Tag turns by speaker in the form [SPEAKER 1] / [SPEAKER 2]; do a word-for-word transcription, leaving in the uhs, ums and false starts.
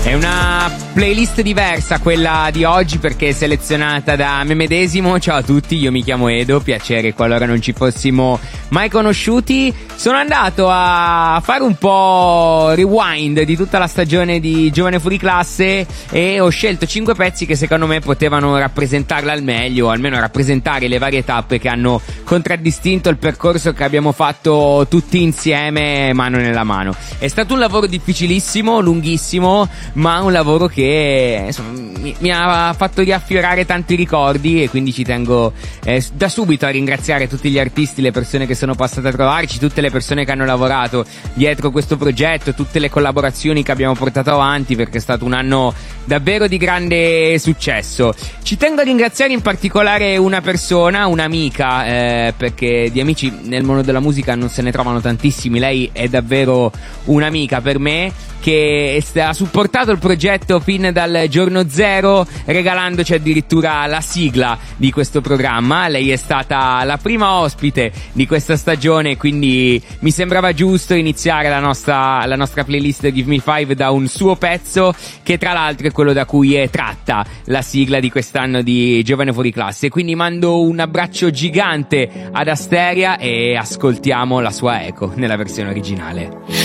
[SPEAKER 1] È una playlist diversa quella di oggi perché è selezionata da me medesimo. Ciao a tutti, io mi chiamo Edo, piacere qualora non ci fossimo mai conosciuti. Sono andato a fare un po' rewind di tutta la stagione di Giovane Fuori Classe e ho scelto cinque pezzi che secondo me potevano rappresentarla al meglio, o almeno rappresentare le varie tappe che hanno contraddistinto il percorso che abbiamo fatto tutti insieme, mano nella mano. È stato un lavoro difficilissimo, lunghissimo, ma un lavoro che insomma mi, mi ha fatto riaffiorare tanti ricordi, e quindi ci tengo eh, da subito a ringraziare tutti gli artisti, le persone che sono passate a trovarci, tutte le persone che hanno lavorato dietro questo progetto, tutte le collaborazioni che abbiamo portato avanti, perché è stato un anno davvero di grande successo. Ci tengo a ringraziare in particolare una persona, un'amica, eh, perché di amici nel mondo della musica non se ne trovano tantissimi. Lei è davvero un'amica per me, che ha supportato il progetto fin dal giorno zero, regalandoci addirittura la sigla di questo programma. Lei è stata la prima ospite di questa stagione, quindi mi sembrava giusto iniziare la nostra, la nostra playlist Give Me Five da un suo pezzo, che tra l'altro è quello da cui è tratta la sigla di quest'anno di Giovane Fuori Classe. Quindi mando un abbraccio gigante ad Asteria e ascoltiamo la sua eco nella versione originale.